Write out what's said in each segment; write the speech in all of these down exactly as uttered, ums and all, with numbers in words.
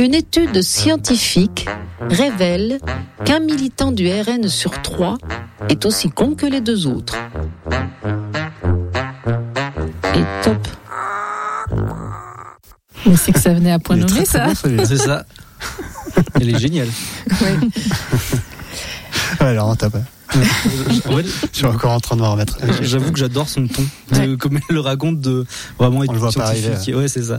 Une étude scientifique révèle qu'un militant du R N sur trois est aussi con que les deux autres. Et top. Mais c'est que ça venait à point Il est nommé, très, très ça. bon, celui-là. C'est ça. Elle est géniale. Ouais. Ouais, alors, t'as pas. En fait, Je suis encore en train de me remettre. j'avoue que j'adore son ton, Ouais. de, comme elle le raconte, de vraiment être On le voit pas scientifique. arriver, Ouais, c'est ça.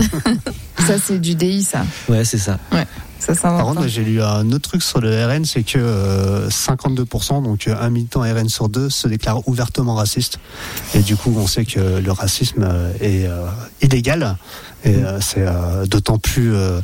Ça, c'est du D I, ça. Ouais, c'est ça. Ça, ça Par va contre, pas. j'ai lu un autre truc sur le R N, c'est que euh, cinquante-deux pour cent, donc euh, un militant R N sur deux, se déclare ouvertement raciste. Et du coup, on sait que le racisme euh, est euh, illégal. Et euh, c'est euh, d'autant plus euh,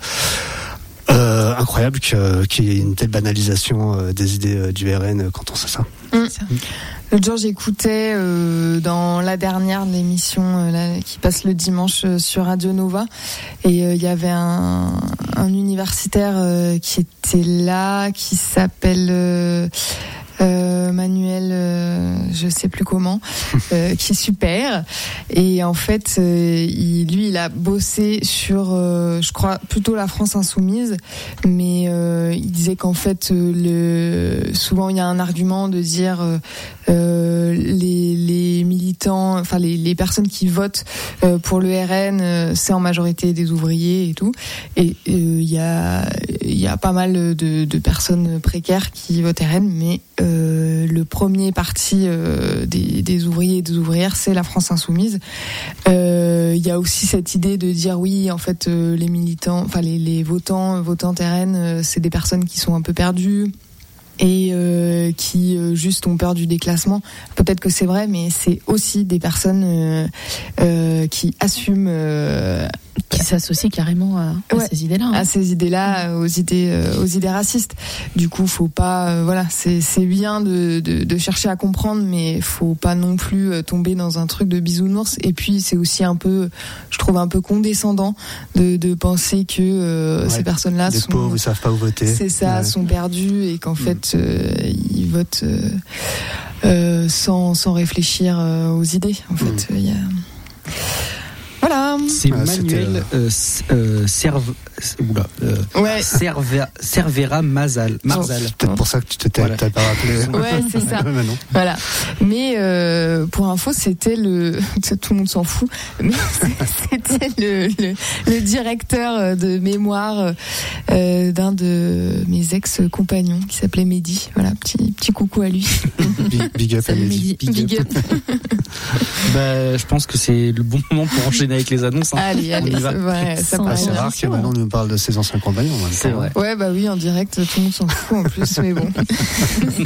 euh, incroyable que, qu'il y ait une telle banalisation euh, des idées euh, du R N quand on sait ça. Mmh. L'autre jour, j'écoutais euh, dans la dernière de l'émission euh, là, qui passe le dimanche euh, sur Radio Nova, et il euh, y avait un, un universitaire euh, qui était là, qui s'appelle euh, euh, Manuel, euh, je sais plus comment, euh, qui est super. Et en fait, euh, il, lui, il a bossé sur, euh, je crois, plutôt la France insoumise, mais euh, il disait qu'en fait, euh, le, souvent il y a un argument de dire euh, euh, les, les militants, enfin les, les personnes qui votent euh, pour le R N, euh, c'est en majorité des ouvriers et tout. Et il euh, y a il y a pas mal de, de personnes précaires qui votent R N, mais euh, le premier parti euh, des, des ouvriers et des ouvrières, c'est la France insoumise. Il euh, y a aussi cette idée de dire oui, en fait, euh, les militants, enfin les, les votants, votantes R N, euh, c'est des personnes qui sont un peu perdues et euh, qui euh, juste ont peur du déclassement. Peut-être que c'est vrai, mais c'est aussi des personnes euh, euh, qui assument euh, qui s'associe carrément à, à ouais, ces idées-là. Hein. À ces idées-là, aux idées, euh, aux idées racistes. Du coup, faut pas, euh, voilà, c'est c'est bien de, de de chercher à comprendre, mais faut pas non plus euh, tomber dans un truc de bisounours. Et puis, c'est aussi un peu, je trouve un peu condescendant de de penser que euh, Ouais, ces personnes-là les sont, pauvres, ils savent pas où voter. c'est ça, Ouais. sont perdus et qu'en fait, euh, ils votent euh, euh, sans sans réfléchir euh, aux idées. En fait, il mm. y a. Voilà. C'est Ah, Manuel euh, euh, Serve, oula, euh, Ouais. Cervera, Cervera Mazal, Marzal. C'est peut-être pour ça que tu t'étais Voilà. t'as pas rappelé. Ouais, c'est ça. Mais non. Voilà. Mais euh, pour info, c'était le tout le monde s'en fout. Mais c'était le, le, le directeur de mémoire euh, d'un de mes ex-compagnons qui s'appelait Mehdi. Voilà, petit petit coucou à lui. Big, big up à Salut, Mehdi. Mehdi. Big up. Bah, je pense que c'est le bon moment pour enchaîner avec les annonces. Hein. Allez, allez, On y va. ouais, ça Sans Ah, paraît c'est bien. rare que maintenant on nous parle de ses anciens compagnons. en même C'est temps. vrai. Ouais, bah oui, en direct, tout le monde s'en fout en plus, mais bon.